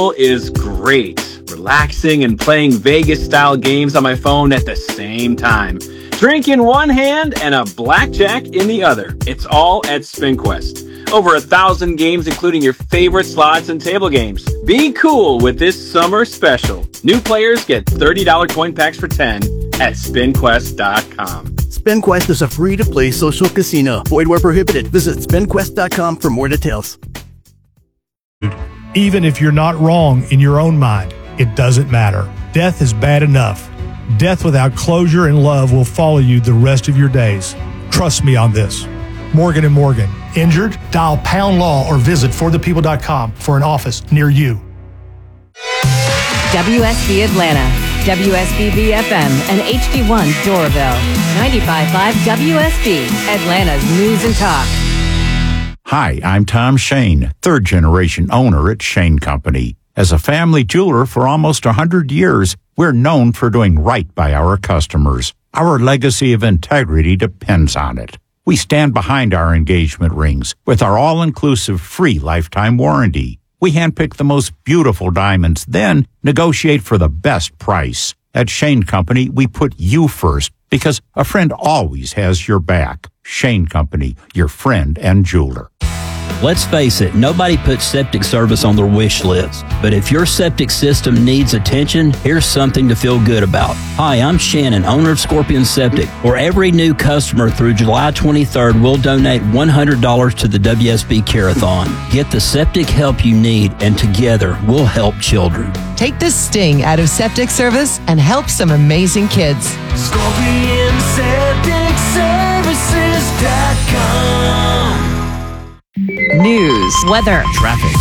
is great. Relaxing and playing Vegas-style games on my phone at the same time. Drink in one hand and a blackjack in the other. It's all at SpinQuest. Over 1,000 games, including your favorite slots and table games. Be cool with this summer special. New players get $30 coin packs for 10 at SpinQuest.com. SpinQuest is a free-to-play social casino. Void where prohibited. Visit SpinQuest.com for more details. Even if you're not wrong in your own mind, it doesn't matter. Death is bad enough. Death without closure and love will follow you the rest of your days. Trust me on this. Morgan & Morgan. Injured? Dial #law or visit forthepeople.com for an office near you. WSB Atlanta, WSBB FM, and HD1 Doraville. 95.5 WSB, Atlanta's News and Talk. Hi, I'm Tom Shane, third-generation owner at Shane Company. As a family jeweler for almost 100 years, we're known for doing right by our customers. Our legacy of integrity depends on it. We stand behind our engagement rings with our all-inclusive free lifetime warranty. We handpick the most beautiful diamonds, then negotiate for the best price. At Shane Company, we put you first because a friend always has your back. Shane Company, your friend and jeweler. Let's face it, nobody puts septic service on their wish list. But if your septic system needs attention, here's something to feel good about. Hi, I'm Shannon, owner of Scorpion Septic. For every new customer through July 23rd, we'll donate $100 to the WSB Care-a-thon. Get the septic help you need, and together, we'll help children. Take the sting out of septic service and help some amazing kids. ScorpionSepticServices.com. News, weather, traffic.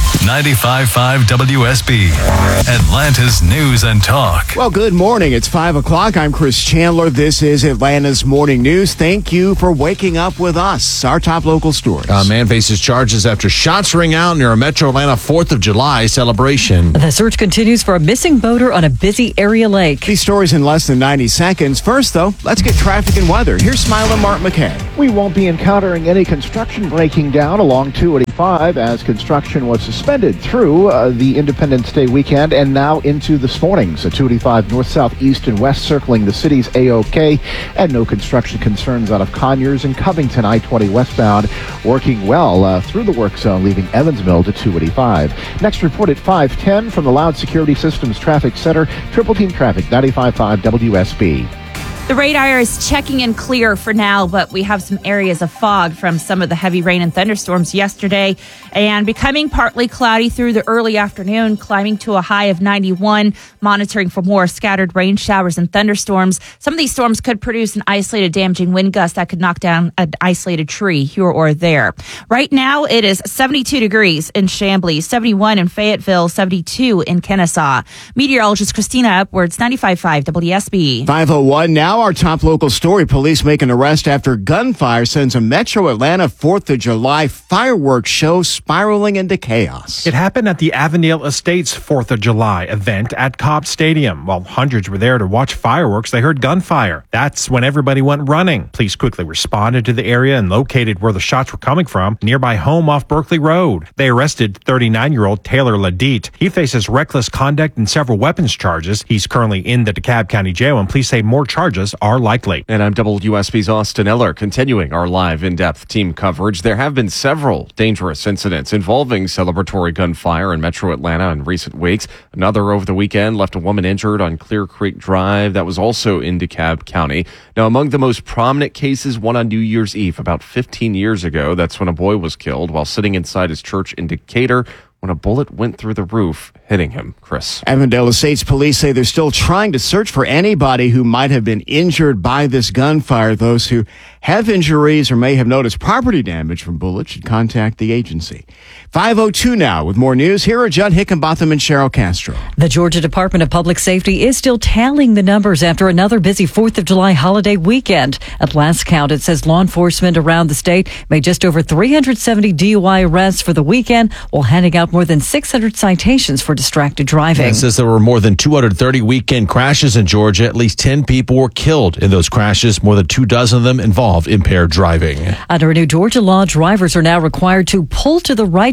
95.5 WSB, Atlanta's News and Talk. Well, good morning. It's 5 o'clock. I'm Chris Chandler. This is Atlanta's Morning News. Thank you for waking up with us. Our top local stories. A man faces charges after shots ring out near a Metro Atlanta 4th of July celebration. The search continues for a missing boater on a busy area lake. These stories in less than 90 seconds. First, though, let's get traffic and weather. Here's Smile and Mark McKay. We won't be encountering any construction breaking down along 285 as construction was suspended through the Independence Day weekend and now into this morning. So 285 north, south, east, and west circling the city's A-OK, and no construction concerns out of Conyers and Covington. I-20 westbound working well through the work zone, leaving Evansville to 285. Next report at 5:10 from the Loud Security Systems Traffic Center. Triple Team Traffic, 95.5 WSB. The radar is checking in clear for now, but we have some areas of fog from some of the heavy rain and thunderstorms yesterday, and becoming partly cloudy through the early afternoon, climbing to a high of 91, monitoring for more scattered rain showers and thunderstorms. Some of these storms could produce an isolated damaging wind gust that could knock down an isolated tree here or there. Right now, it is 72 degrees in Chamblee, 71 in Fayetteville, 72 in Kennesaw. Meteorologist Christina Upwards, 95.5 WSB. 5:01 now. Our top local story. Police make an arrest after gunfire sends a Metro Atlanta 4th of July fireworks show spiraling into chaos. It happened at the Avondale Estates 4th of July event at Cobb Stadium. While hundreds were there to watch fireworks, they heard gunfire. That's when everybody went running. Police quickly responded to the area and located where the shots were coming from, nearby home off Berkeley Road. They arrested 39-year-old Taylor Ladite. He faces reckless conduct and several weapons charges. He's currently in the DeKalb County Jail, and police say more charges are likely. And I'm WSB's Austin Eller, continuing our live in-depth team coverage. There have been several dangerous incidents involving celebratory gunfire in Metro Atlanta in recent weeks. Another over the weekend left a woman injured on Clear Creek Drive. That was also in DeKalb County. Now, among the most prominent cases, one on New Year's Eve about 15 years ago. That's when a boy was killed while sitting inside his church in Decatur when a bullet went through the roof, hitting him. Chris. Avondale Estates police say they're still trying to search for anybody who might have been injured by this gunfire. Those who have injuries or may have noticed property damage from bullets should contact the agency. 5:02 now with more news. Here are Judd Hickenbotham and Cheryl Castro. The Georgia Department of Public Safety is still tallying the numbers after another busy 4th of July holiday weekend. At last count, it says law enforcement around the state made just over 370 DUI arrests for the weekend, while handing out more than 600 citations for distracted driving. It says there were more than 230 weekend crashes in Georgia. At least 10 people were killed in those crashes, more than 24 of them involved impaired driving. Under a new Georgia law, drivers are now required to pull to the right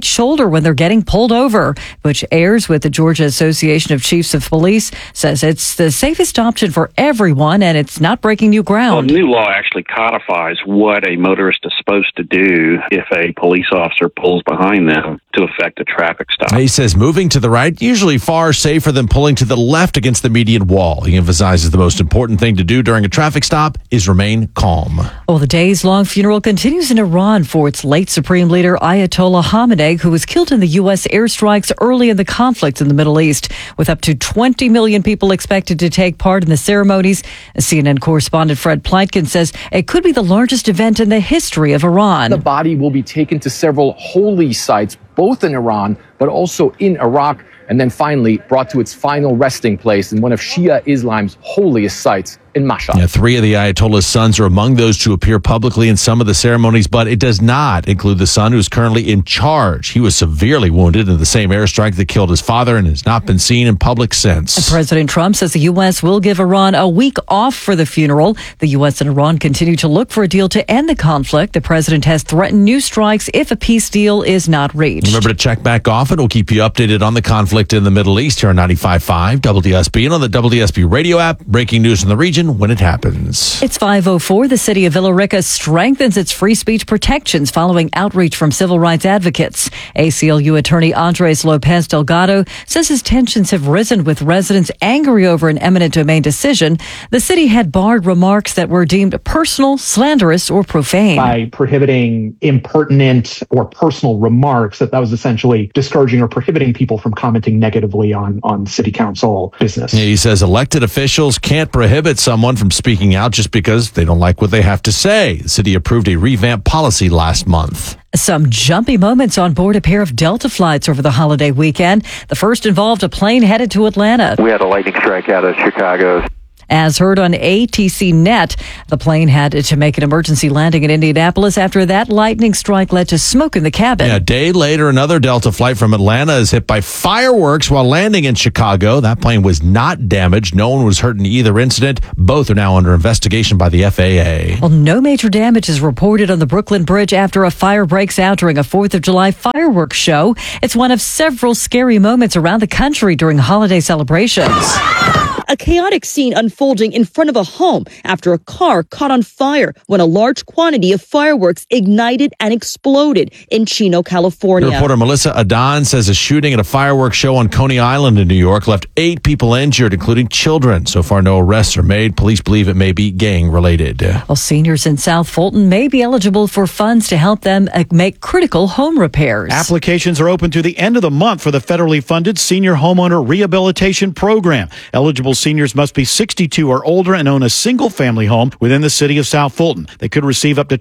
shoulder when they're getting pulled over. Butch Ayers with the Georgia Association of Chiefs of Police says it's the safest option for everyone and it's not breaking new ground. Well, the new law actually codifies what a motorist is supposed to do if a police officer pulls behind them to effect a traffic stop. He says moving to the right, usually far safer than pulling to the left against the median wall. He emphasizes the most important thing to do during a traffic stop is remain calm. Well, the days-long funeral continues in Iran for its late Supreme Leader Ayatollah Khamenei, who was killed in the U.S. airstrikes early in the conflict in the Middle East. With up to 20 million people expected to take part in the ceremonies, CNN correspondent Fred Pleitkin says it could be the largest event in the history of Iran. The body will be taken to several holy sites, both in Iran, but also in Iraq, and then finally brought to its final resting place in one of Shia Islam's holiest sites in Mashhad. Yeah, 3 of the Ayatollah's sons are among those to appear publicly in some of the ceremonies, but it does not include the son who's currently in charge. He was severely wounded in the same airstrike that killed his father and has not been seen in public since. President Trump says the U.S. will give Iran a week off for the funeral. The U.S. and Iran continue to look for a deal to end the conflict. The president has threatened new strikes if a peace deal is not reached. Remember to check back often. We'll keep you updated on the conflict in the Middle East here on 95.5 WSB and on the WSB radio app. Breaking news in the region when it happens. It's 5:04. The city of Villa Rica strengthens its free speech protections following outreach from civil rights advocates. ACLU attorney Andres Lopez Delgado says his tensions have risen with residents angry over an eminent domain decision. The city had barred remarks that were deemed personal, slanderous, or profane. By prohibiting impertinent or personal remarks, that was essentially discouraging or prohibiting people from commenting negatively on city council business. He says elected officials can't prohibit someone from speaking out just because they don't like what they have to say. The city approved a revamped policy last month. Some jumpy moments on board a pair of Delta flights over the holiday weekend. The first involved a plane headed to Atlanta. We had a lightning strike out of Chicago. As heard on ATC Net, the plane had to make an emergency landing in Indianapolis after that lightning strike led to smoke in the cabin. A day later, another Delta flight from Atlanta is hit by fireworks while landing in Chicago. That plane was not damaged. No one was hurt in either incident. Both are now under investigation by the FAA. Well, no major damage is reported on the Brooklyn Bridge after a fire breaks out during a 4th of July fireworks show. It's one of several scary moments around the country during holiday celebrations. A chaotic scene unfolding in front of a home after a car caught on fire when a large quantity of fireworks ignited and exploded in Chino, California. Reporter Melissa Adan says a shooting at a fireworks show on Coney Island in New York left 8 people injured, including children. So far, no arrests are made. Police believe it may be gang-related. Well, seniors in South Fulton may be eligible for funds to help them make critical home repairs. Applications are open to the end of the month for the federally funded Senior Homeowner Rehabilitation Program. Eligible seniors must be 62 or older and own a single-family home within the city of South Fulton. They could receive up to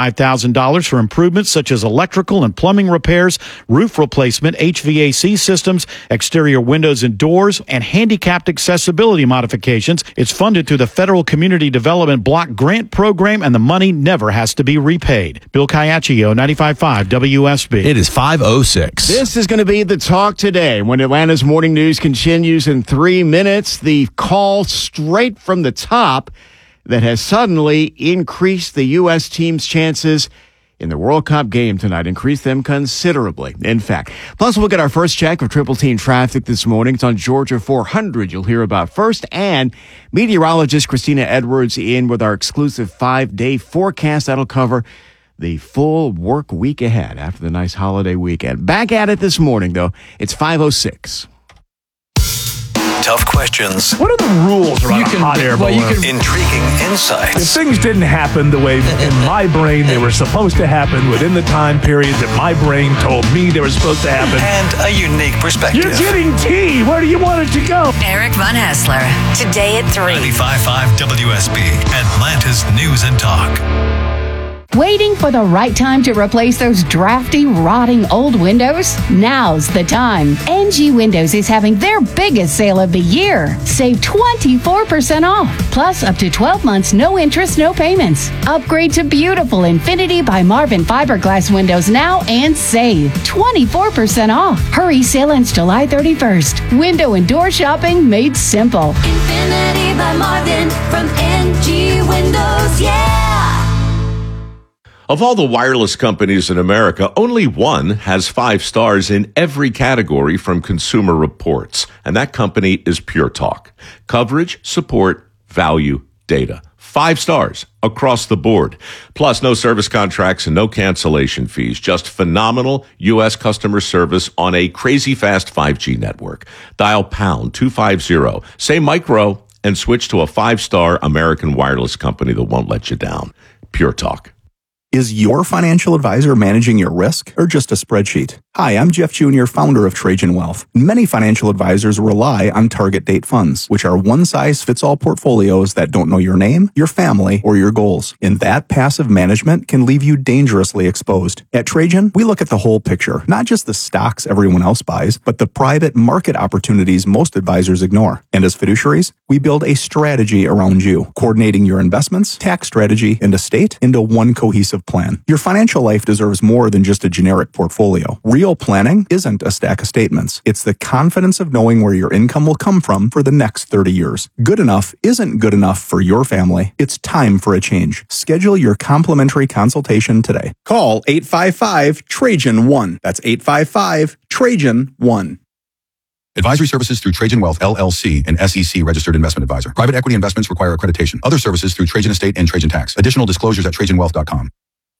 $25,000 for improvements such as electrical and plumbing repairs, roof replacement, HVAC systems, exterior windows and doors, and handicapped accessibility modifications. It's funded through the Federal Community Development Block Grant Program, and the money never has to be repaid. Bill Caiaccio, 95.5 WSB. It is 5:06. This is going to be the talk today when Atlanta's morning news continues in 3 minutes. The call straight from the top that has suddenly increased the U.S. team's chances in the World Cup game tonight, increased them considerably, in fact. Plus, we'll get our first check of Triple Team traffic this morning. It's on Georgia 400. You'll hear about first, and meteorologist Christina Edwards in with our exclusive 5-day forecast. That'll cover the full work week ahead after the nice holiday weekend. Back at it this morning, though. It's 5:06. Tough questions. What are the rules around a hot air balloon? Intriguing insights. If things didn't happen the way in my brain they were supposed to happen within the time period that my brain told me they were supposed to happen. And a unique perspective. You're getting tea. Where do you want it to go? Eric Von Hassler. Today at 3. 95.5 WSB. Atlanta's News and Talk. Waiting for the right time to replace those drafty, rotting old windows? Now's the time. NG Windows is having their biggest sale of the year. Save 24% off. Plus up to 12 months, no interest, no payments. Upgrade to beautiful Infinity by Marvin fiberglass windows now and save 24% off. Hurry, sale ends July 31st. Window and door shopping made simple. Infinity by Marvin from NG Windows, yeah! Of all the wireless companies in America, only one has 5 stars in every category from Consumer Reports, and that company is Pure Talk. Coverage, support, value, data. 5 stars across the board. Plus, no service contracts and no cancellation fees. Just phenomenal U.S. customer service on a crazy fast 5G network. Dial pound 250, say micro, and switch to a 5-star American wireless company that won't let you down. Pure Talk. Is your financial advisor managing your risk or just a spreadsheet? Hi, I'm Jeff Jr., founder of Trajan Wealth. Many financial advisors rely on target date funds, which are one-size-fits-all portfolios that don't know your name, your family, or your goals. And that passive management can leave you dangerously exposed. At Trajan, we look at the whole picture, not just the stocks everyone else buys, but the private market opportunities most advisors ignore. And as fiduciaries, we build a strategy around you, coordinating your investments, tax strategy, and estate into one cohesive plan. Your financial life deserves more than just a generic portfolio. Real planning isn't a stack of statements. It's the confidence of knowing where your income will come from for the next 30 years. Good enough isn't good enough for your family. It's time for a change. Schedule your complimentary consultation today. Call 855-TRAJAN-1. That's 855-TRAJAN-1. Advisory services through Trajan Wealth, LLC, an SEC registered investment advisor. Private equity investments require accreditation. Other services through Trajan Estate and Trajan Tax. Additional disclosures at TrajanWealth.com.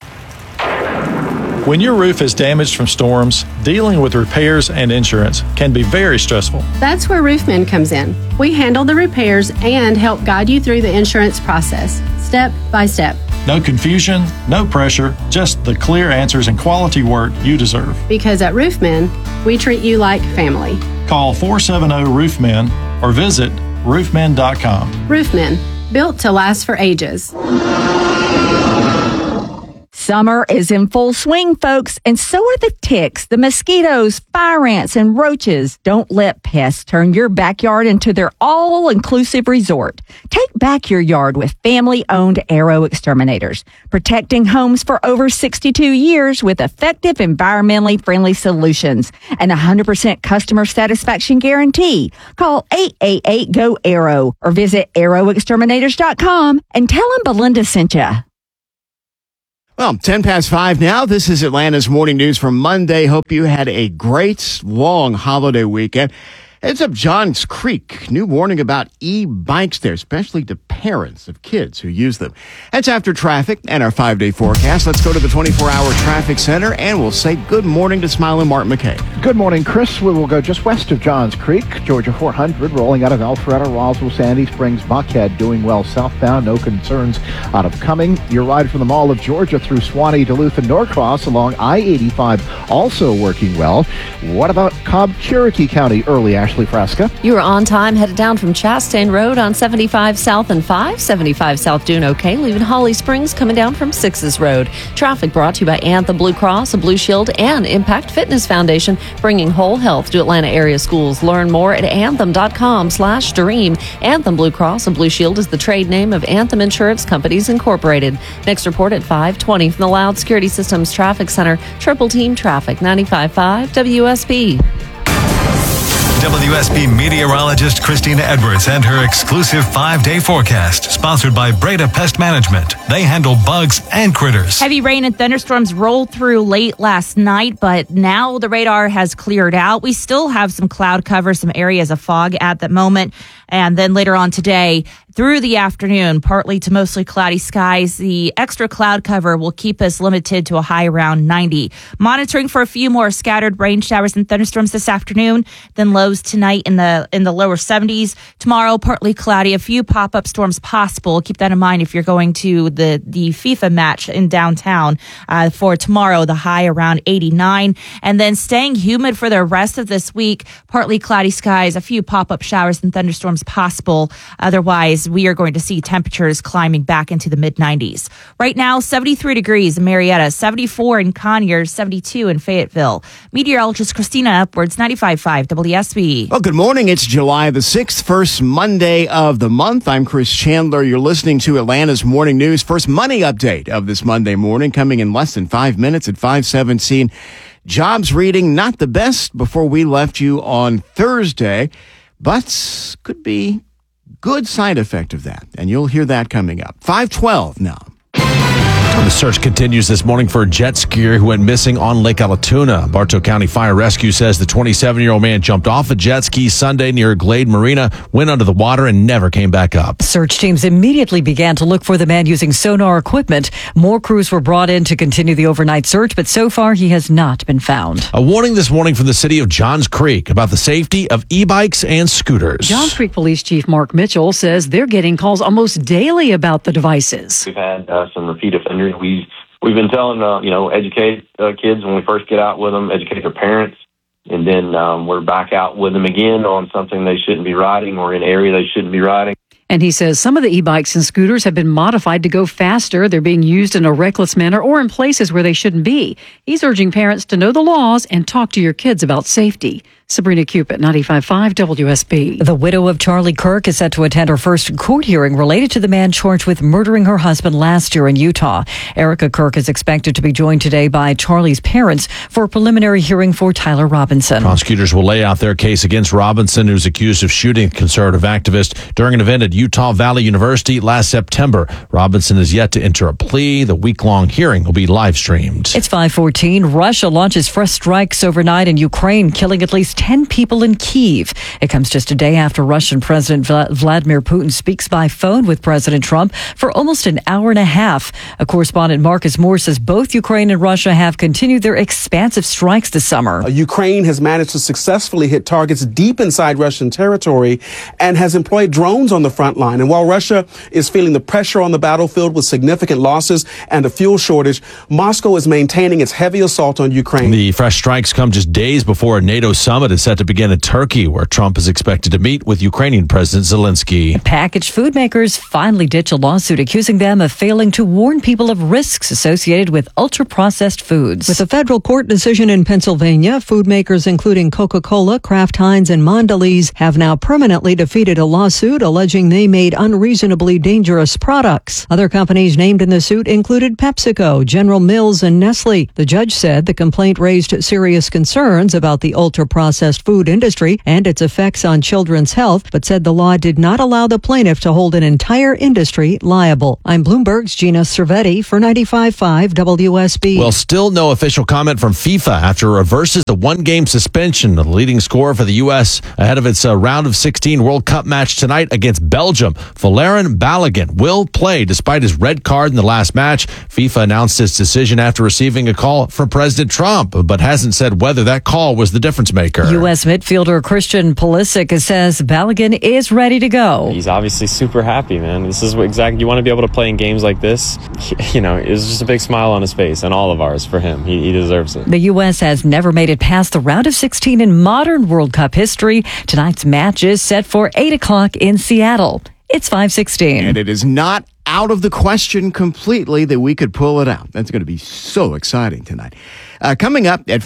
When your roof is damaged from storms, dealing with repairs and insurance can be very stressful. That's where Roofmen comes in. We handle the repairs and help guide you through the insurance process, step by step. No confusion, no pressure, just the clear answers and quality work you deserve. Because at Roofmen, we treat you like family. Call 470-ROOFMEN or visit roofmen.com. Roofmen, built to last for ages. Summer is in full swing, folks, and so are the ticks, the mosquitoes, fire ants, and roaches. Don't let pests turn your backyard into their all-inclusive resort. Take back your yard with family-owned Arrow Exterminators, protecting homes for over 62 years with effective, environmentally friendly solutions and 100% customer satisfaction guarantee. Call 888-GO-ARROW or visit arrowexterminators.com and tell them Belinda sent you. Well, 10 past 5 now. This is Atlanta's Morning News for Monday. Hope you had a great, long holiday weekend. Heads up Johns Creek. New warning about e-bikes there, especially to parents of kids who use them. That's after traffic and our 5-day forecast. Let's go to the 24-hour traffic center, and we'll say good morning to smiling Martin McKay. Good morning, Chris. We will go just west of Johns Creek. Georgia 400 rolling out of Alpharetta, Roswell, Sandy Springs, Buckhead doing well southbound. No concerns out of Cumming. Your ride from the Mall of Georgia through Swanee, Duluth, and Norcross along I-85 also working well. What about Cobb, Cherokee County early, Ashley Fresca? You are on time, headed down from Chastain Road on 75 South and 5. 75 South doing okay, leaving Holly Springs coming down from 6's Road. Traffic brought to you by Anthem Blue Cross, a Blue Shield, and Impact Fitness Foundation, bringing whole health to Atlanta area schools. Learn more at anthem.com/dream. Anthem Blue Cross, a Blue Shield, is the trade name of Anthem Insurance Companies Incorporated. Next report at 5:20 from the Loud Security Systems Traffic Center. Triple Team Traffic, 95.5 WSB. WSB meteorologist Christina Edwards and her exclusive 5-day forecast, sponsored by Breda Pest Management. They handle bugs and critters. Heavy rain and thunderstorms rolled through late last night, but now the radar has cleared out. We still have some cloud cover, some areas of fog at the moment. And then later on today, through the afternoon, partly to mostly cloudy skies. The extra cloud cover will keep us limited to a high around 90. Monitoring for a few more scattered rain showers and thunderstorms this afternoon, then lows tonight in the lower 70s. Tomorrow, partly cloudy, a few pop-up storms possible. Keep that in mind if you're going to the FIFA match in downtown. For tomorrow, the high around 89. And then staying humid for the rest of this week, partly cloudy skies, a few pop-up showers and thunderstorms possible. Otherwise, we are going to see temperatures climbing back into the mid-90s. Right now, 73 degrees in Marietta, 74 in Conyers, 72 in Fayetteville. Meteorologist Christina Edwards, 95.5 WSB. Well, good morning. It's July the 6th, first Monday of the month. I'm Chris Chandler. You're listening to Atlanta's Morning News. First money update of this Monday morning, coming in less than 5 minutes at 5:17. Jobs reading not the best before we left you on Thursday, but could be good side effect of that. And you'll hear that coming up. 5:12 now. The search continues this morning for a jet skier who went missing on Lake Allatoona. Bartow County Fire Rescue says the 27-year-old man jumped off a jet ski Sunday near Glade Marina, went under the water, and never came back up. Search teams immediately began to look for the man using sonar equipment. More crews were brought in to continue the overnight search, but so far he has not been found. A warning this morning from the city of Johns Creek about the safety of e-bikes and scooters. Johns Creek Police Chief Mark Mitchell says they're getting calls almost daily about the devices. We've had some repeat offenders. We've been telling, educate kids when we first get out with them, educate their parents, and then we're back out with them again on something they shouldn't be riding or in an area they shouldn't be riding. And he says some of the e-bikes and scooters have been modified to go faster. They're being used in a reckless manner or in places where they shouldn't be. He's urging parents to know the laws and talk to your kids about safety. Sabrina Cupid, 95.5 WSB. The widow of Charlie Kirk is set to attend her first court hearing related to the man charged with murdering her husband last year in Utah. Erica Kirk is expected to be joined today by Charlie's parents for a preliminary hearing for Tyler Robinson. Prosecutors will lay out their case against Robinson, who's accused of shooting a conservative activist during an event at Utah Valley University last September. Robinson is yet to enter a plea. The week-long hearing will be live-streamed. It's 5:14. Russia launches fresh strikes overnight in Ukraine, killing at least 10 people in Kyiv. It comes just a day after Russian President Vladimir Putin speaks by phone with President Trump for almost an hour and a half. A correspondent, Marcus Moore, says both Ukraine and Russia have continued their expansive strikes this summer. Ukraine has managed to successfully hit targets deep inside Russian territory and has employed drones on the front line. And while Russia is feeling the pressure on the battlefield with significant losses and a fuel shortage, Moscow is maintaining its heavy assault on Ukraine. The fresh strikes come just days before a NATO summit is set to begin in Turkey, where Trump is expected to meet with Ukrainian President Zelensky. Packaged food makers finally ditch a lawsuit accusing them of failing to warn people of risks associated with ultra-processed foods. With a federal court decision in Pennsylvania, food makers including Coca-Cola, Kraft Heinz, and Mondelez have now permanently defeated a lawsuit alleging they made unreasonably dangerous products. Other companies named in the suit included PepsiCo, General Mills, and Nestle. The judge said the complaint raised serious concerns about the ultra-processed food industry and its effects on children's health, but said the law did not allow the plaintiff to hold an entire industry liable. I'm Bloomberg's Gina Cervetti for 95.5 WSB. Well, still no official comment from FIFA after it reverses the one-game suspension of the leading scorer for the U.S. ahead of its round of 16 World Cup match tonight against Belgium. Valérien Balogun will play despite his red card in the last match. FIFA announced its decision after receiving a call from President Trump, but hasn't said whether that call was the difference maker. U.S. midfielder Christian Pulisic says Balogun is ready to go. He's obviously super happy, man. This is what exactly you want to be able to play in games like this. It's just a big smile on his face, and all of ours for him. He deserves it. The U.S. has never made it past the round of 16 in modern World Cup history. Tonight's match is set for 8 o'clock in Seattle. It's 5:16. And it is not out of the question completely that we could pull it out. That's going to be so exciting tonight. Coming up at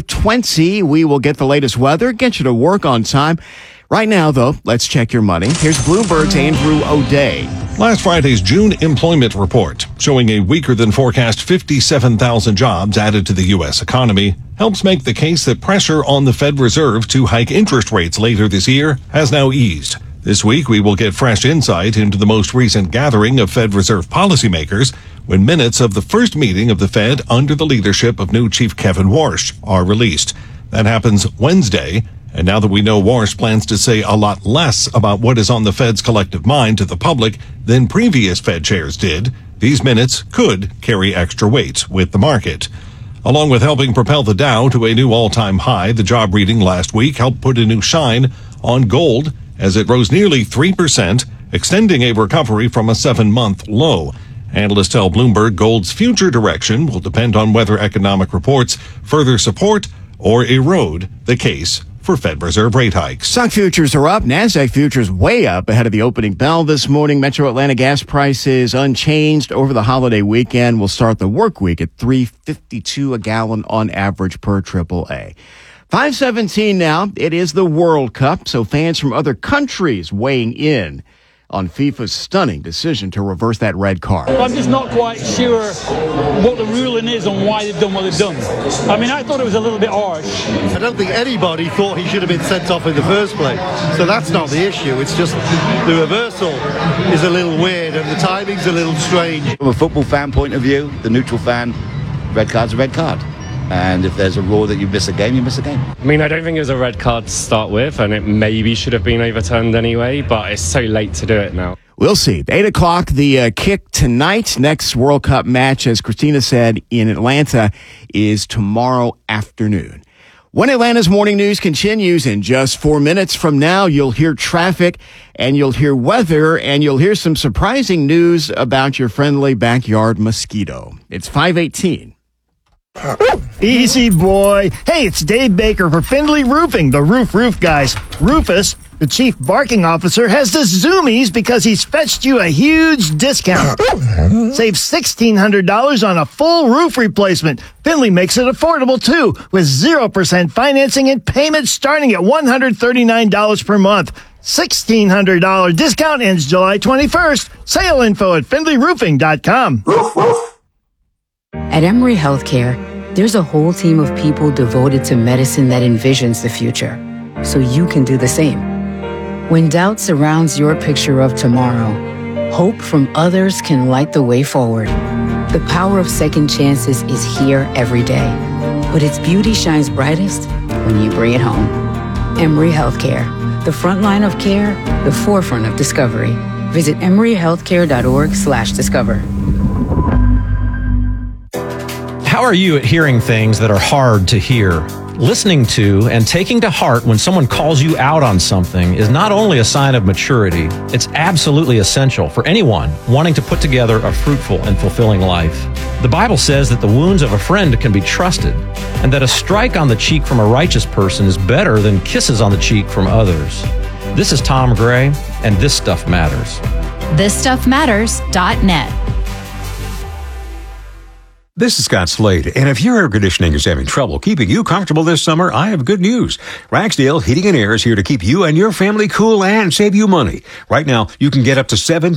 5:20, we will get the latest weather, get you to work on time. Right now, though, let's check your money. Here's Bloomberg's Andrew O'Day. Last Friday's June employment report, showing a weaker than forecast 57,000 jobs added to the U.S. economy, helps make the case that pressure on the Fed Reserve to hike interest rates later this year has now eased. This week, we will get fresh insight into the most recent gathering of Fed Reserve policymakers when minutes of the first meeting of the Fed under the leadership of new Chief Kevin Warsh are released. That happens Wednesday. And now that we know Warsh plans to say a lot less about what is on the Fed's collective mind to the public than previous Fed chairs did, these minutes could carry extra weight with the market. Along with helping propel the Dow to a new all-time high, the job reading last week helped put a new shine on gold as it rose nearly 3%, extending a recovery from a 7-month low. Analysts tell Bloomberg gold's future direction will depend on whether economic reports further support or erode the case for Fed Reserve rate hikes. Stock futures are up. NASDAQ futures way up ahead of the opening bell this morning. Metro Atlanta gas prices unchanged over the holiday weekend. We'll start the work week at $3.52 a gallon on average per AAA. 5:17 now. It is the World Cup, so fans from other countries weighing in on FIFA's stunning decision to reverse that red card. I'm just not quite sure what the ruling is on why they've done what they've done. I mean, I thought it was a little bit harsh. I don't think anybody thought he should have been sent off in the first place. So that's not the issue. It's just the reversal is a little weird and the timing's a little strange. From a football fan point of view, the neutral fan, red card's a red card. And if there's a rule that you miss a game, you miss a game. I mean, I don't think it was a red card to start with, and it maybe should have been overturned anyway, but it's so late to do it now. We'll see. 8 o'clock, the kick tonight. Next World Cup match, as Christina said, in Atlanta is tomorrow afternoon. When Atlanta's morning news continues, in just 4 minutes from now, you'll hear traffic and you'll hear weather and you'll hear some surprising news about your friendly backyard mosquito. It's 5:18. Easy, boy. Hey, it's Dave Baker for Findlay Roofing, the roof guys. Rufus, the chief barking officer, has the zoomies because he's fetched you a huge discount. Save $1,600 on a full roof replacement. Findlay makes it affordable, too, with 0% financing and payments starting at $139 per month. $1,600 discount ends July 21st. Sale info at FindlayRoofing.com. At Emory Healthcare, there's a whole team of people devoted to medicine that envisions the future, so you can do the same. When doubt surrounds your picture of tomorrow, hope from others can light the way forward. The power of second chances is here every day, but its beauty shines brightest when you bring it home. Emory Healthcare, the front line of care, the forefront of discovery. Visit emoryhealthcare.org/discover. How are you at hearing things that are hard to hear? Listening to and taking to heart when someone calls you out on something is not only a sign of maturity, it's absolutely essential for anyone wanting to put together a fruitful and fulfilling life. The Bible says that the wounds of a friend can be trusted, and that a strike on the cheek from a righteous person is better than kisses on the cheek from others. This is Tom Gray, and This Stuff Matters. ThisStuffMatters.net. This is Scott Slade, and if your air conditioning is having trouble keeping you comfortable this summer, I have good news. Ragsdale Heating and Air is here to keep you and your family cool and save you money. Right now, you can get up to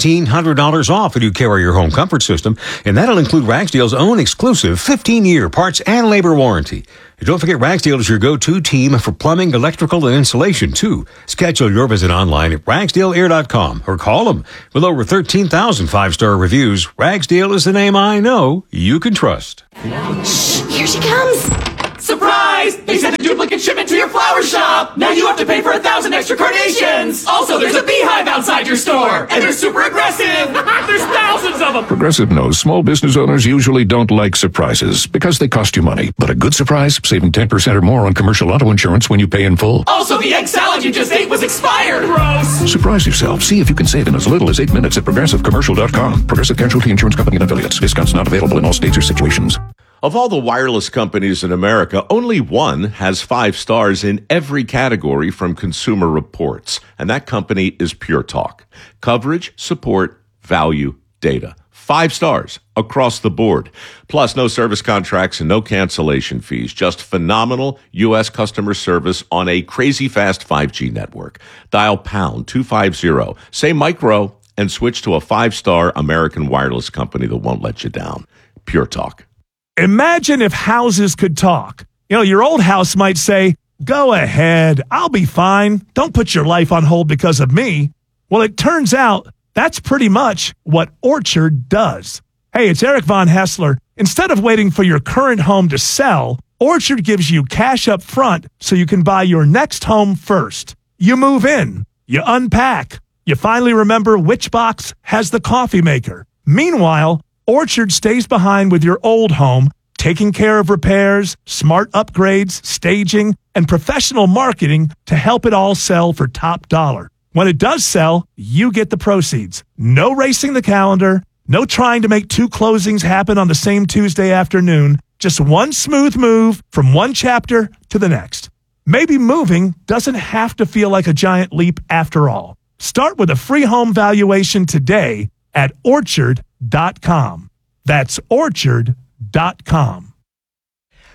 $1,700 off when you carry your home comfort system, and that'll include Ragsdale's own exclusive 15-year parts and labor warranty. And don't forget, Ragsdale is your go-to team for plumbing, electrical, and insulation, too. Schedule your visit online at ragsdaleair.com or call them. With over 13,000 five-star reviews, Ragsdale is the name I know you can trust. Shh, here she comes. Surprise! They sent a duplicate shipment to your flower shop. Now you have to pay for 1,000 extra carnations. Also, there's a beehive outside your store, and they're super aggressive. There's thousands of them. Progressive knows small business owners usually don't like surprises because they cost you money. But a good surprise, saving 10% or more on commercial auto insurance when you pay in full. Also, the egg salad you just ate was expired. Gross. Surprise yourself. See if you can save in as little as 8 minutes at progressivecommercial.com. Progressive Casualty Insurance Company and Affiliates. Discounts not available in all states or situations. Of all the wireless companies in America, only one has 5 stars in every category from Consumer Reports, and that company is Pure Talk. Coverage, support, value, data. 5 stars across the board. Plus, no service contracts and no cancellation fees. Just phenomenal U.S. customer service on a crazy fast 5G network. Dial pound 250, say micro, and switch to a 5-star American wireless company that won't let you down. Pure Talk. Imagine if houses could talk. You know, your old house might say, "Go ahead, I'll be fine. Don't put your life on hold because of me." Well, it turns out that's pretty much what Orchard does. Hey, it's Eric Von Hessler. Instead of waiting for your current home to sell, Orchard gives you cash up front so you can buy your next home first. You move in, you unpack, you finally remember which box has the coffee maker. Meanwhile, Orchard stays behind with your old home, taking care of repairs, smart upgrades, staging, and professional marketing to help it all sell for top dollar. When it does sell, you get the proceeds. No racing the calendar, no trying to make 2 closings happen on the same Tuesday afternoon, just one smooth move from one chapter to the next. Maybe moving doesn't have to feel like a giant leap after all. Start with a free home valuation today at Orchard.com. That's Orchard.com.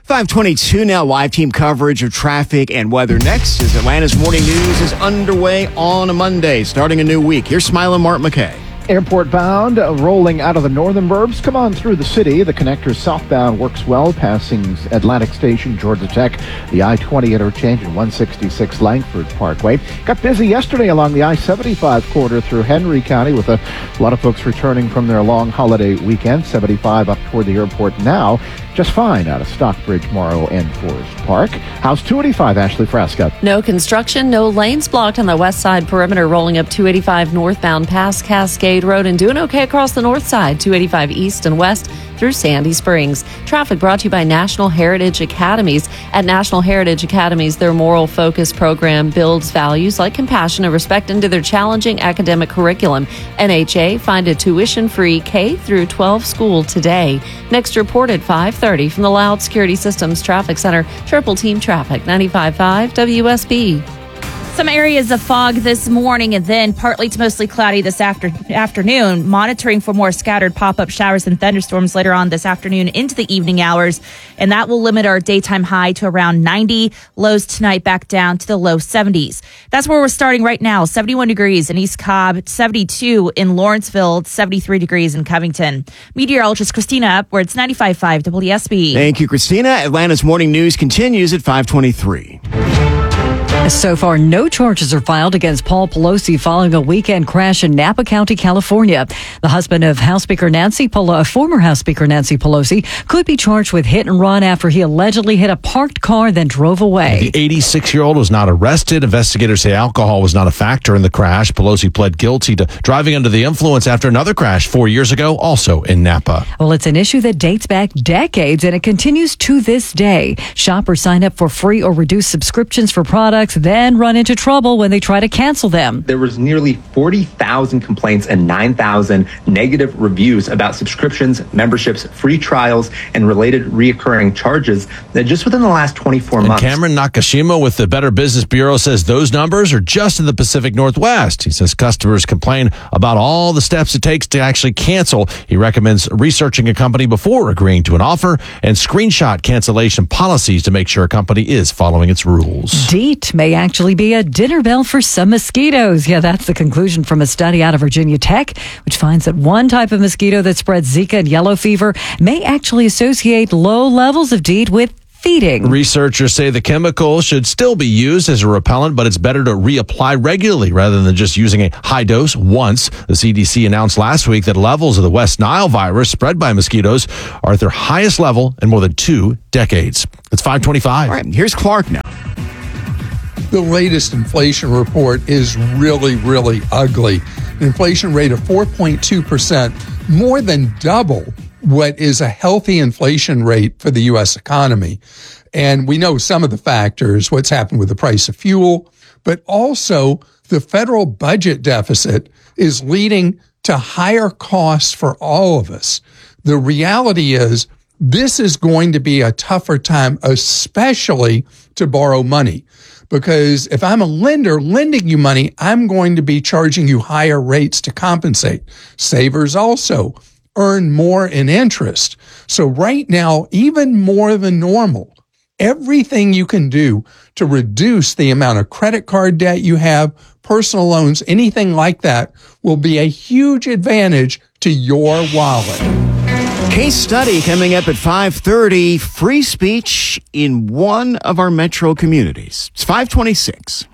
522 now, live team coverage of traffic and weather next as Atlanta's morning news is underway on a Monday, starting a new week. Here's Smiling Mark McKay. Airport bound, rolling out of the northern burbs. Come on through the city. The connector southbound works well, passing Atlantic Station, Georgia Tech, the I-20 interchange, and 166 Langford Parkway. Got busy yesterday along the I-75 corridor through Henry County with a lot of folks returning from their long holiday weekend. 75 up toward the airport now. Just fine out of Stockbridge, Morrow, and Forest Park. How's 285, Ashley Frasca? No construction, no lanes blocked on the west side perimeter, rolling up 285 northbound past Cascade Road and doing okay across the north side, 285 east and west through Sandy Springs. Traffic brought to you by National Heritage Academies. At National Heritage Academies, their moral focus program builds values like compassion and respect into their challenging academic curriculum. NHA, find a tuition-free K through 12 school today. Next report at 5:30 from the Loud Security Systems Traffic Center. Triple Team Traffic, 95.5 WSB. Some areas of fog this morning and then partly to mostly cloudy this afternoon. Monitoring for more scattered pop-up showers and thunderstorms later on this afternoon into the evening hours. And that will limit our daytime high to around 90. Lows tonight back down to the low 70s. That's where we're starting right now. 71 degrees in East Cobb, 72 in Lawrenceville, 73 degrees in Covington. Meteorologist Christina Upwards, 95.5 WSB. Thank you, Christina. Atlanta's morning news continues at 523. So far, no charges are filed against Paul Pelosi following a weekend crash in Napa County, California. The husband of former House Speaker Nancy Pelosi, could be charged with hit and run after he allegedly hit a parked car, then drove away. The 86-year-old was not arrested. Investigators say alcohol was not a factor in the crash. Pelosi pled guilty to driving under the influence after another crash 4 years ago, also in Napa. Well, it's an issue that dates back decades, and it continues to this day. Shoppers sign up for free or reduced subscriptions for products, then run into trouble when they try to cancel them. There was nearly 40,000 complaints and 9,000 negative reviews about subscriptions, memberships, free trials, and related reoccurring charges that just within the last 24 months. Cameron Nakashima with the Better Business Bureau says those numbers are just in the Pacific Northwest. He says customers complain about all the steps it takes to actually cancel. He recommends researching a company before agreeing to an offer and screenshot cancellation policies to make sure a company is following its rules. DEET may actually be a dinner bell for some mosquitoes. Yeah, that's the conclusion from a study out of Virginia Tech, which finds that one type of mosquito that spreads Zika and yellow fever may actually associate low levels of DEET with feeding. Researchers say the chemical should still be used as a repellent, but it's better to reapply regularly rather than just using a high dose once. The CDC announced last week that levels of the West Nile virus spread by mosquitoes are at their highest level in more than 2 decades. It's 525. All right, here's Clark now. The latest inflation report is really, really ugly. An inflation rate of 4.2%, more than double what is a healthy inflation rate for the U.S. economy. And we know some of the factors, what's happened with the price of fuel, but also the federal budget deficit is leading to higher costs for all of us. The reality is this is going to be a tougher time, especially to borrow money. Because if I'm a lender lending you money, I'm going to be charging you higher rates to compensate. Savers also earn more in interest. So right now, even more than normal, everything you can do to reduce the amount of credit card debt you have, personal loans, anything like that will be a huge advantage to your wallet. Case study coming up at 5:30. Free speech in one of our metro communities. It's 526.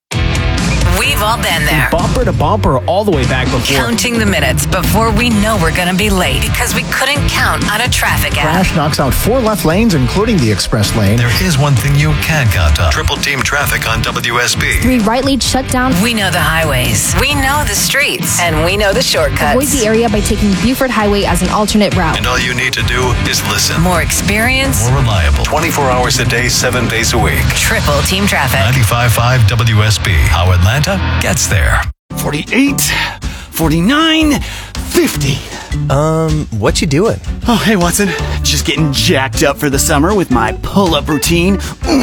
We've all been there. Bumper to bumper all the way back before. Counting the minutes before we know we're going to be late because we couldn't count on a traffic app. Crash knocks out 4 left lanes, including the express lane. There is one thing you can count on. Triple team traffic on WSB. 3 right lanes shut down. We know the highways. We know the streets. And we know the shortcuts. Avoid the area by taking Buford Highway as an alternate route. And all you need to do is listen. More experience. More reliable. 24 hours a day, 7 days a week. Triple team traffic. 95.5 WSB. How Atlanta gets there. 48, 49, 50. What you doing? Oh, hey, Watson. Just getting jacked up for the summer with my pull-up routine.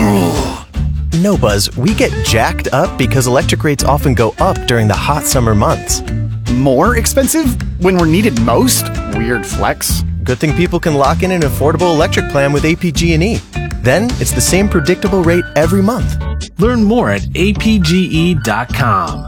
No, Buzz. We get jacked up because electric rates often go up during the hot summer months. More expensive when we're needed most? Weird flex. Good thing people can lock in an affordable electric plan with APG&E. Then it's the same predictable rate every month. Learn more at apge.com.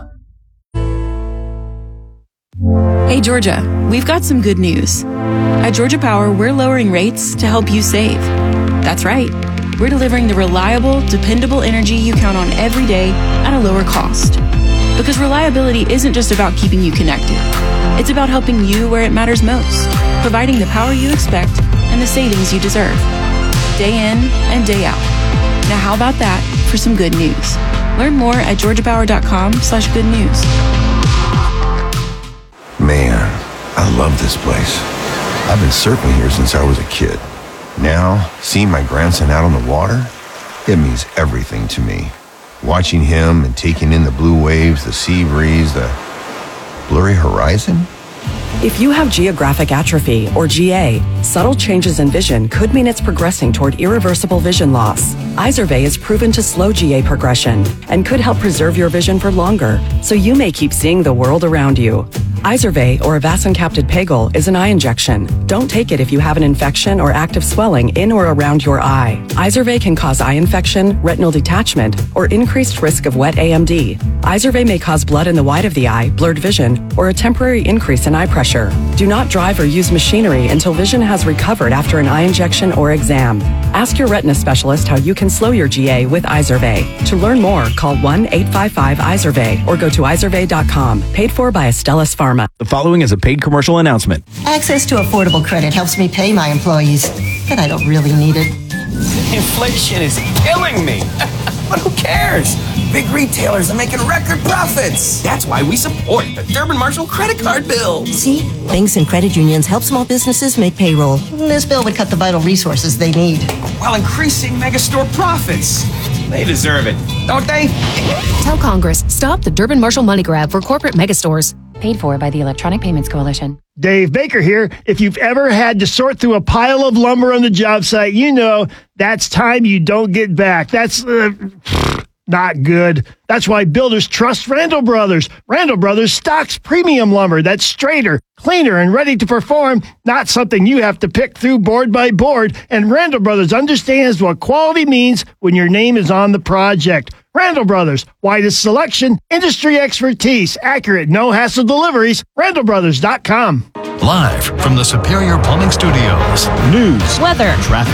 Hey, Georgia, we've got some good news. At Georgia Power, we're lowering rates to help you save. That's right. We're delivering the reliable, dependable energy you count on every day at a lower cost. Because reliability isn't just about keeping you connected. It's about helping you where it matters most, providing the power you expect and the savings you deserve. Day in and day out. Now how about that for some good news? Learn more at georgiapower.com/good news. Man, I love this place. I've been surfing here since I was a kid. Now, seeing my grandson out on the water, it means everything to me. Watching him and taking in the blue waves, the sea breeze, the blurry horizon. If you have geographic atrophy, or GA, subtle changes in vision could mean it's progressing toward irreversible vision loss. Izervay is proven to slow GA progression and could help preserve your vision for longer, so you may keep seeing the world around you. Izervay, or avacincaptad pegol, is an eye injection. Don't take it if you have an infection or active swelling in or around your eye. Izervay can cause eye infection, retinal detachment, or increased risk of wet AMD. Izervay may cause blood in the white of the eye, blurred vision, or a temporary increase in eye pressure. Do not drive or use machinery until vision has recovered after an eye injection or exam. Ask your retina specialist how you can slow your GA with Izervay. To learn more, call 1-855-IZERVAY or go to izervay.com. Paid for by Astellas Pharma. The following is a paid commercial announcement. Access to affordable credit helps me pay my employees, but I don't really need it. Inflation is killing me. But who cares? Big retailers are making record profits. That's why we support the Durbin Marshall credit card bill. See? Banks and credit unions help small businesses make payroll. This bill would cut the vital resources they need, while increasing megastore profits. They deserve it, don't they? Tell Congress, stop the Durbin Marshall money grab for corporate megastores. Paid for by the Electronic Payments Coalition. Dave Baker here. If you've ever had to sort through a pile of lumber on the job site, you know that's time you don't get back. That's not good. That's why builders trust Randall Brothers. Randall Brothers stocks premium lumber that's straighter, cleaner, and ready to perform, not something you have to pick through board by board. And Randall Brothers understands what quality means when your name is on the project. Randall Brothers, widest selection, industry expertise, accurate, no-hassle deliveries, randallbrothers.com. Live from the Superior Plumbing Studios. News, weather, traffic.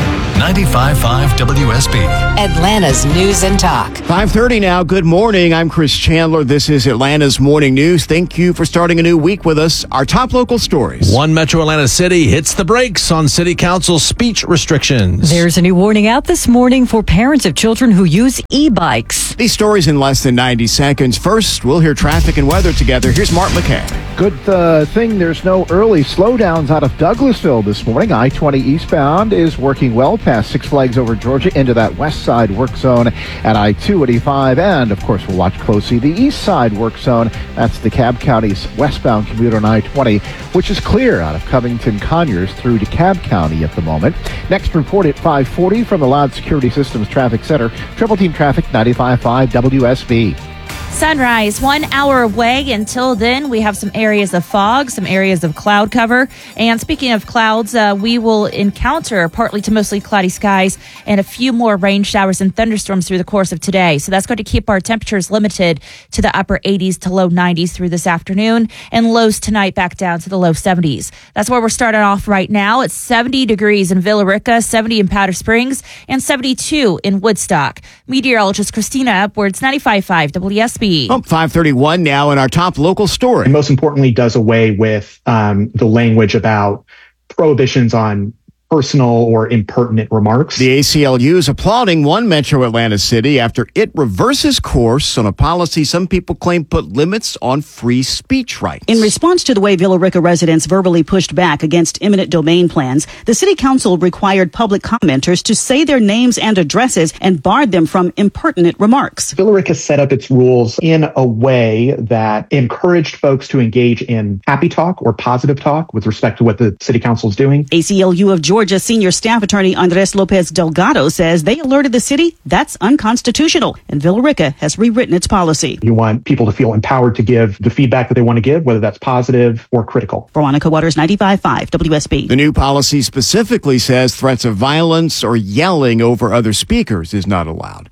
95.5 WSB. Atlanta's News and Talk. 5:30 now. Good morning. I'm Chris Chandler. This is Atlanta's Morning News. Thank you for starting a new week with us. Our top local stories. One Metro Atlanta City hits the brakes on City Council speech restrictions. There's a new warning out this morning for parents of children who use e-bikes. These stories in less than 90 seconds. First, we'll hear traffic and weather together. Here's Mark McKay. Good thing there's no early slowdowns out of Douglasville this morning. I-20 eastbound is working well past Six Flags Over Georgia into that west side work zone at I-285. And, of course, we'll watch closely the east side work zone. That's DeKalb County's westbound commute on I-20, which is clear out of Covington Conyers through DeKalb County at the moment. Next report at 5:40 from the Loud Security Systems Traffic Center. Triple Team Traffic 95.5 WSB. Sunrise 1 hour away. Until then, we have some areas of fog, some areas of cloud cover. And speaking of clouds, we will encounter partly to mostly cloudy skies and a few more rain showers and thunderstorms through the course of today. So that's going to keep our temperatures limited to the upper 80s to low 90s through this afternoon, and lows tonight back down to the low 70s. That's where we're starting off right now. It's 70 degrees in Villa Rica, 70 in Powder Springs, and 72 in Woodstock. Meteorologist Christina Upwards, 95.5 WSB. 5:31 now in our top local story. And most importantly, does away with the language about prohibitions on personal or impertinent remarks. The ACLU is applauding One Metro Atlanta City after it reverses course on a policy some people claim put limits on free speech rights. In response to the way Villa Rica residents verbally pushed back against eminent domain plans, the city council required public commenters to say their names and addresses and barred them from impertinent remarks. Villa Rica set up its rules in a way that encouraged folks to engage in happy talk or positive talk with respect to what the city council is doing. ACLU of Georgia Georgia senior staff attorney Andres Lopez Delgado says they alerted the city that's unconstitutional, and Villa Rica has rewritten its policy. You want people to feel empowered to give the feedback that they want to give, whether that's positive or critical. Veronica Waters, 95.5 WSB. The new policy specifically says threats of violence or yelling over other speakers is not allowed.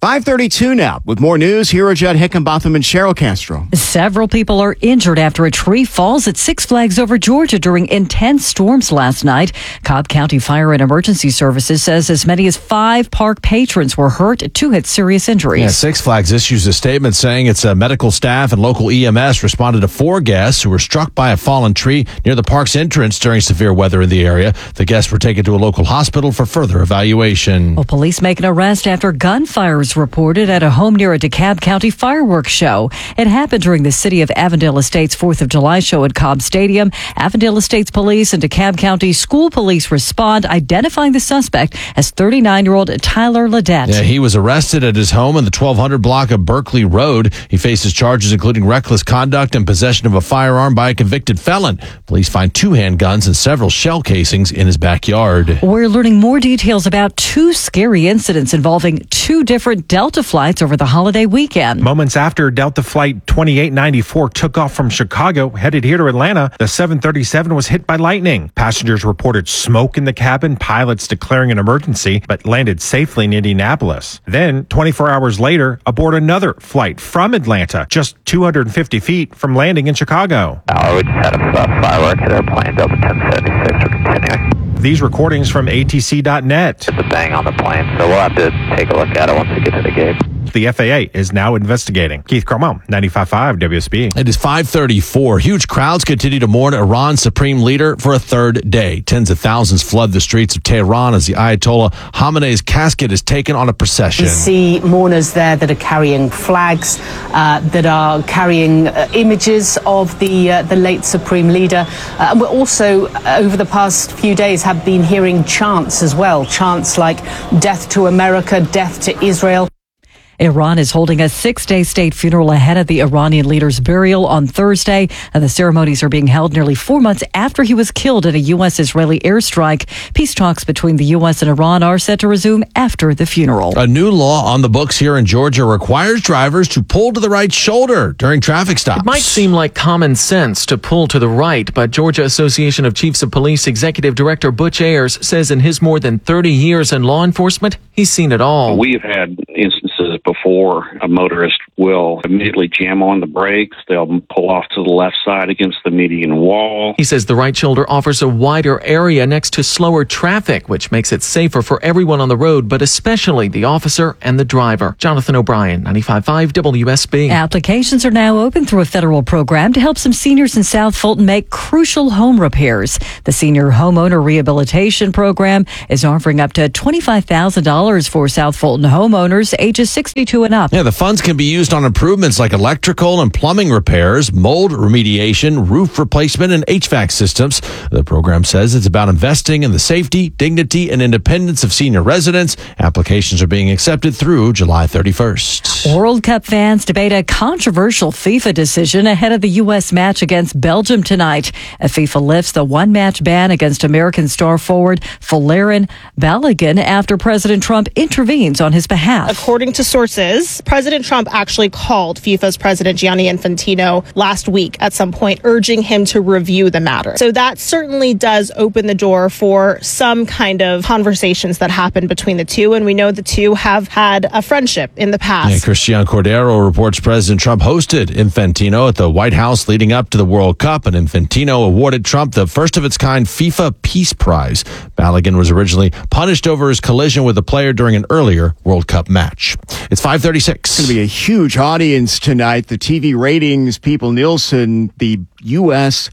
5:32 now. With more news, here are Judd Hickenbotham and Cheryl Castro. Several people are injured after a tree falls at Six Flags Over Georgia during intense storms last night. Cobb County Fire and Emergency Services says as many as 5 park patrons were hurt. 2 had serious injuries. Yeah, Six Flags issues a statement saying its medical staff and local EMS responded to 4 guests who were struck by a fallen tree near the park's entrance during severe weather in the area. The guests were taken to a local hospital for further evaluation. Well, police make an arrest after gunfire reported at a home near a DeKalb County fireworks show. It happened during the City of Avondale Estates 4th of July show at Cobb Stadium. Avondale Estates Police and DeKalb County School Police respond, identifying the suspect as 39-year-old Tyler Ledette. Yeah, he was arrested at his home in the 1200 block of Berkeley Road. He faces charges including reckless conduct and possession of a firearm by a convicted felon. Police find 2 handguns and several shell casings in his backyard. We're learning more details about 2 scary incidents involving 2 different Delta flights over the holiday weekend. Moments after Delta Flight 2894 took off from Chicago, headed here to Atlanta, the 737 was hit by lightning. Passengers reported smoke in the cabin, pilots declaring an emergency, but landed safely in Indianapolis. Then, 24 hours later, aboard another flight from Atlanta, just 250 feet from landing in Chicago. We just had a firework at airplane Delta 1076. We're continuing. These recordings from ATC.net. It's a bang on the plane, so we'll have to take a look at it once we get to the gate. The FAA is now investigating. Keith Cromwell, 95.5 WSB. It is 5:34. Huge crowds continue to mourn Iran's supreme leader for a 3rd day. Tens of thousands flood the streets of Tehran as the Ayatollah Khamenei's casket is taken on a procession. We see mourners there that are carrying flags, that are carrying images of the late supreme leader. And we're also, over the past few days, have been hearing chants as well. Chants like death to America, death to Israel. Iran is holding a 6-day state funeral ahead of the Iranian leader's burial on Thursday. And the ceremonies are being held nearly 4 months after he was killed in a U.S.-Israeli airstrike. Peace talks between the U.S. and Iran are set to resume after the funeral. A new law on the books here in Georgia requires drivers to pull to the right shoulder during traffic stops. It might seem like common sense to pull to the right, but Georgia Association of Chiefs of Police Executive Director Butch Ayers says in his more than 30 years in law enforcement, he's seen it all. We've had instances before a motorist will immediately jam on the brakes. They'll pull off to the left side against the median wall. He says the right shoulder offers a wider area next to slower traffic, which makes it safer for everyone on the road, but especially the officer and the driver. Jonathan O'Brien, 95.5 WSB. Applications are now open through a federal program to help some seniors in South Fulton make crucial home repairs. The Senior Homeowner Rehabilitation Program is offering up to $25,000 for South Fulton homeowners ages 62 and up. Yeah, the funds can be used on improvements like electrical and plumbing repairs, mold remediation, roof replacement, and HVAC systems. The program says it's about investing in the safety, dignity, and independence of senior residents. Applications are being accepted through July 31st. World Cup fans debate a controversial FIFA decision ahead of the U.S. match against Belgium tonight. FIFA lifts the one-match ban against American star forward Valérien Balogun after President Trump intervenes on his behalf. According to sources, President Trump actually called FIFA's president Gianni Infantino last week at some point, urging him to review the matter. So that certainly does open the door for some kind of conversations that happen between the two. And we know the two have had a friendship in the past. Yeah, Christian Cordero reports President Trump hosted Infantino at the White House leading up to the World Cup, and Infantino awarded Trump the first of its kind FIFA Peace Prize. Balogun was originally punished over his collision with a player during an earlier World Cup match. It's 5:36. It's going to be a huge audience tonight. The TV ratings, People Nielsen, the U.S.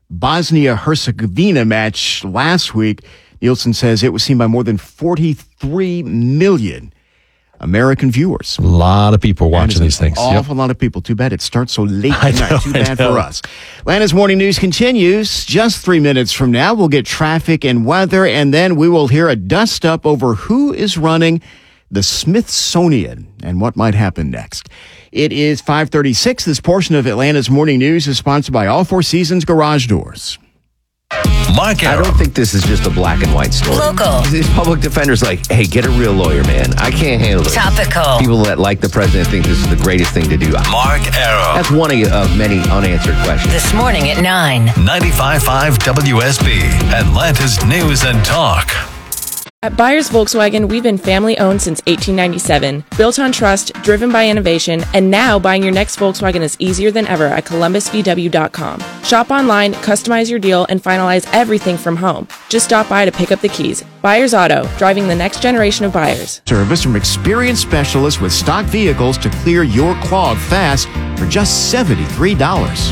Bosnia-Herzegovina match last week, Nielsen says it was seen by more than 43 million American viewers. A lot of people watching these things. An awful lot of people. Too bad it starts so late tonight. Too bad for us. Atlanta's Morning News continues. Just 3 minutes from now, we'll get traffic and weather, and then we will hear a dust-up over who is running the Smithsonian and what might happen next. It is 5:36. This portion of Atlanta's Morning News is sponsored by All Four Seasons Garage Doors. Mark Arum. I don't think this is just a black and white story. Local. These public defenders like, hey, get a real lawyer, man. I can't handle this. Topical. People that like the president think this is the greatest thing to do. Mark Arum. That's one of many unanswered questions. This morning at 9. 95.5 WSB, Atlanta's News and Talk. At Byers Volkswagen, we've been family-owned since 1897, built on trust, driven by innovation, and now buying your next Volkswagen is easier than ever at ColumbusVW.com. Shop online, customize your deal, and finalize everything from home. Just stop by to pick up the keys. Byers Auto, driving the next generation of buyers. Service from experienced specialists with stock vehicles to clear your clog fast for just $73.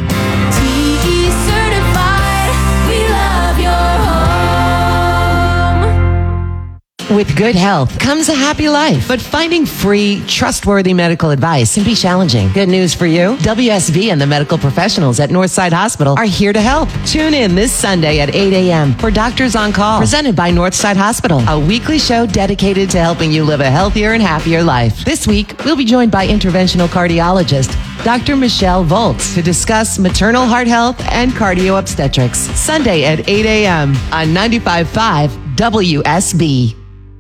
With good health comes a happy life, but finding free, trustworthy medical advice can be challenging. Good news for you. WSB and the medical professionals at Northside Hospital are here to help. Tune in this Sunday at 8 a.m. for Doctors on Call, presented by Northside Hospital, a weekly show dedicated to helping you live a healthier and happier life. This week, we'll be joined by interventional cardiologist Dr. Michelle Volz to discuss maternal heart health and cardio obstetrics. Sunday at 8 a.m. on 95.5 WSB.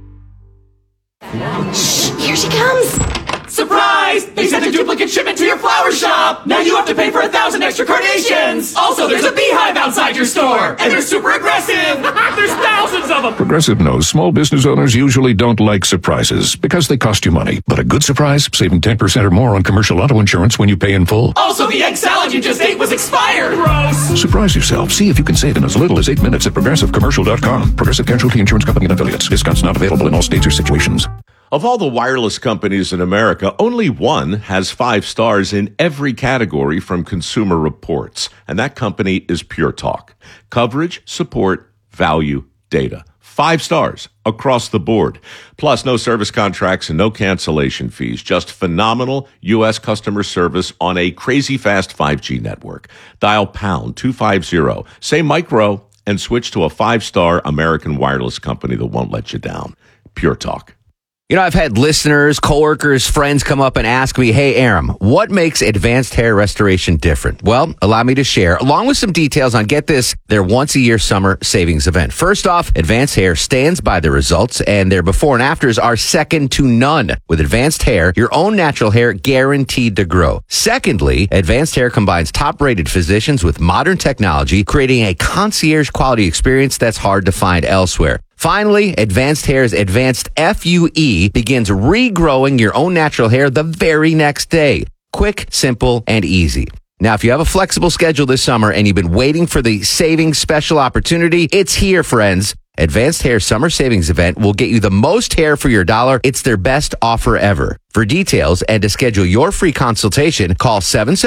Shh, here she comes. Surprise! They sent a duplicate shipment to your flower shop. Now you have to pay for 1,000 extra carnations. Also, there's a beehive outside your store, and they're super aggressive. There's thousands of them. Progressive knows small business owners usually don't like surprises because they cost you money. But a good surprise, saving 10% or more on commercial auto insurance when you pay in full. Also, the egg salad you just ate was expired. Gross. Surprise yourself. See if you can save in as little as 8 minutes at ProgressiveCommercial.com. Progressive Casualty Insurance Company and Affiliates. Discounts not available in all states or situations. Of all the wireless companies in America, only one has 5 stars in every category from Consumer Reports, and that company is Pure Talk. Coverage, support, value, data. 5 stars across the board. Plus, no service contracts and no cancellation fees. Just phenomenal U.S. customer service on a crazy fast 5G network. Dial pound 250, say micro, and switch to a 5-star American wireless company that won't let you down. Pure Talk. You know, I've had listeners, coworkers, friends come up and ask me, hey, Aram, what makes Advanced Hair Restoration different? Well, allow me to share, along with some details on, get this, their once-a-year summer savings event. First off, Advanced Hair stands by the results, and their before and afters are second to none. With Advanced Hair, your own natural hair guaranteed to grow. Secondly, Advanced Hair combines top-rated physicians with modern technology, creating a concierge-quality experience that's hard to find elsewhere. Finally, Advanced Hair's Advanced FUE begins regrowing your own natural hair the very next day. Quick, simple, and easy. Now, if you have a flexible schedule this summer and you've been waiting for the savings special opportunity, it's here, friends. Advanced Hair Summer Savings Event will get you the most hair for your dollar. It's their best offer ever. For details and to schedule your free consultation, call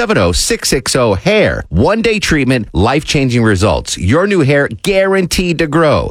770-660-HAIR. One-day treatment, life-changing results. Your new hair guaranteed to grow.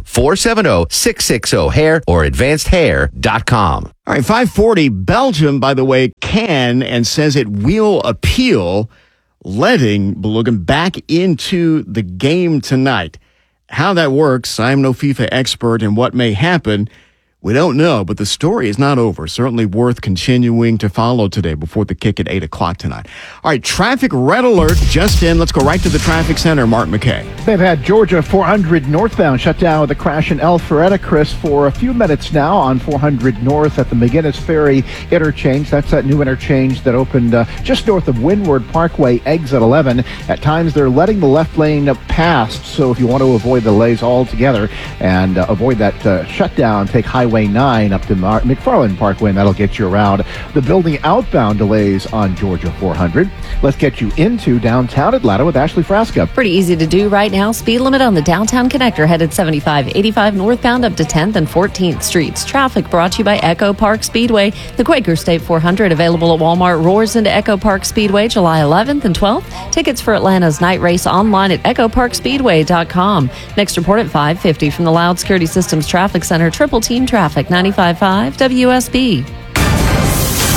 470-660-HAIR or advancedhair.com. All right, 540. Belgium, by the way, can and says it will appeal letting Belugan back into the game tonight. How that works, I'm no FIFA expert, and what may happen, we don't know, but the story is not over. Certainly worth continuing to follow today before the kick at 8 o'clock tonight. All right, traffic red alert just in. Let's go right to the traffic center. Mark McKay. They've had Georgia 400 northbound shut down with a crash in Alpharetta, Chris, for a few minutes now on 400 north at the McGinnis Ferry interchange. That's that new interchange that opened just north of Windward Parkway, exit 11. At times, they're letting the left lane pass, so if you want to avoid the delays altogether and avoid that shutdown, take Highway 9 up to McFarland Parkway, and that'll get you around the building outbound delays on Georgia 400. Let's get you into downtown Atlanta with Ashley Frasca. Pretty easy to do right now. Speed limit on the downtown connector headed 75-85 northbound up to 10th and 14th Streets. Traffic brought to you by Echo Park Speedway. The Quaker State 400 available at Walmart roars into Echo Park Speedway July 11th and 12th. Tickets for Atlanta's night race online at echoparkspeedway.com. Next report at 5:50 from the Loud Security Systems Traffic Center. Triple Team Traffic 95.5 WSB.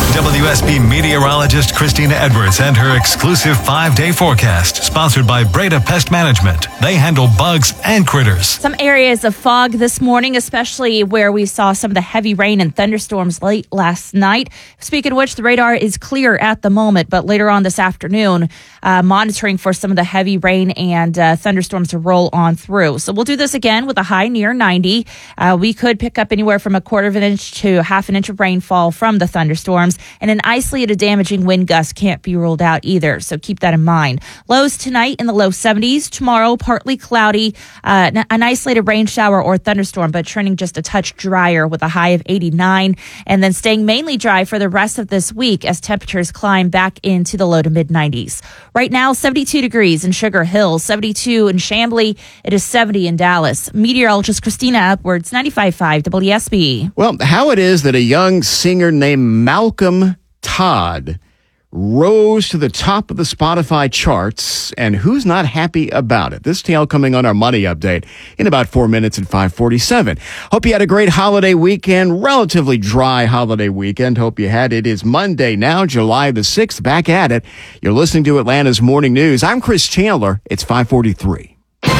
WSB meteorologist Christina Edwards and her exclusive 5-day forecast, sponsored by Breda Pest Management. They handle bugs and critters. Some areas of fog this morning, especially where we saw some of the heavy rain and thunderstorms late last night. Speaking of which, the radar is clear at the moment, but later on this afternoon, monitoring for some of the heavy rain and thunderstorms to roll on through. So we'll do this again with a high near 90. We could pick up anywhere from a quarter of an inch to half an inch of rainfall from the thunderstorms, and an isolated damaging wind gust can't be ruled out either. So keep that in mind. Lows tonight in the low 70s. Tomorrow, partly cloudy, an isolated rain shower or thunderstorm, but trending just a touch drier with a high of 89, and then staying mainly dry for the rest of this week as temperatures climb back into the low to mid 90s. Right now, 72 degrees in Sugar Hill, 72 in Chamblee. It is 70 in Dallas. Meteorologist Christina Edwards, 95.5 WSB. Well, how it is that a young singer named Malcolm Todd rose to the top of the Spotify charts, and who's not happy about it? This tale coming on our Money Update in about 4 minutes at 5:47. Hope you had a great holiday weekend, relatively dry holiday weekend. Hope you had. It is Monday now, July the 6th, back at it. You're listening to Atlanta's Morning News. I'm Chris Chandler. It's 5:43.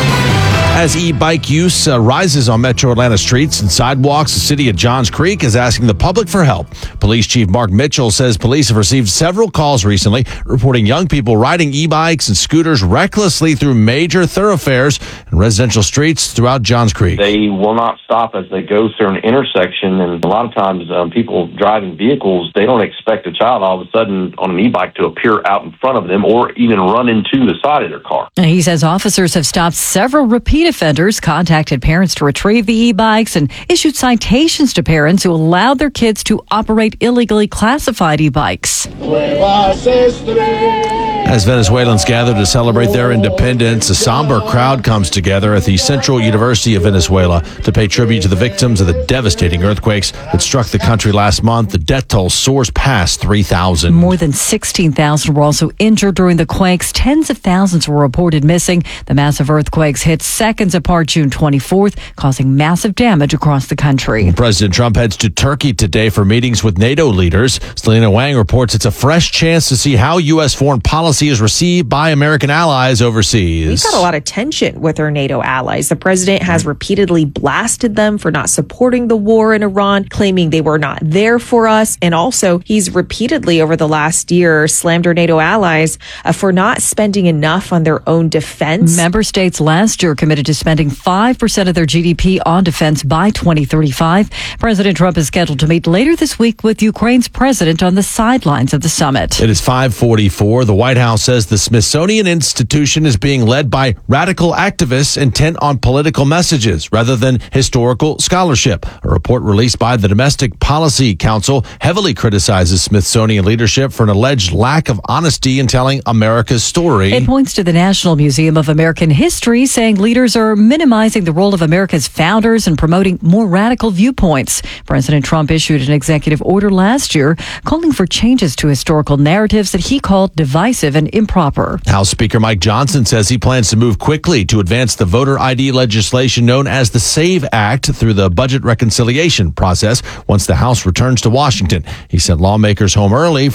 As e-bike use rises on Metro Atlanta streets and sidewalks, the city of Johns Creek is asking the public for help. Police Chief Mark Mitchell says police have received several calls recently reporting young people riding e-bikes and scooters recklessly through major thoroughfares and residential streets throughout Johns Creek. They will not stop as they go through an intersection, and a lot of times people driving vehicles, they don't expect a child all of a sudden on an e-bike to appear out in front of them or even run into the side of their car. He says officers have stopped several repeat offenders, contacted parents to retrieve the e-bikes, and issued citations to parents who allowed their kids to operate illegally classified e-bikes. As Venezuelans gather to celebrate their independence, a somber crowd comes together at the Central University of Venezuela to pay tribute to the victims of the devastating earthquakes that struck the country last month. The death toll soars past 3,000. More than 16,000 were also injured during the quakes. Tens of thousands were reported missing. The massive earthquakes hit seconds apart June 24th, causing massive damage across the country. President Trump heads to Turkey today for meetings with NATO leaders. Selena Wang reports it's a fresh chance to see how U.S. foreign policy is received by American allies overseas. We've got a lot of tension with our NATO allies. The president has repeatedly blasted them for not supporting the war in Iran, claiming they were not there for us. And also, he's repeatedly over the last year slammed our NATO allies for not spending enough on their own defense. Member states last year committed to spending 5% of their GDP on defense by 2035. President Trump is scheduled to meet later this week with Ukraine's president on the sidelines of the summit. It is 5:44. The White House says the Smithsonian Institution is being led by radical activists intent on political messages rather than historical scholarship. A report released by the Domestic Policy Council heavily criticizes Smithsonian leadership for an alleged lack of honesty in telling America's story. It points to the National Museum of American History, saying leaders are minimizing the role of America's founders and promoting more radical viewpoints. President Trump issued an executive order last year calling for changes to historical narratives that he called divisive and improper. House Speaker Mike Johnson says he plans to move quickly to advance the voter ID legislation known as the SAVE Act through the budget reconciliation process once the House returns to Washington. He sent lawmakers home early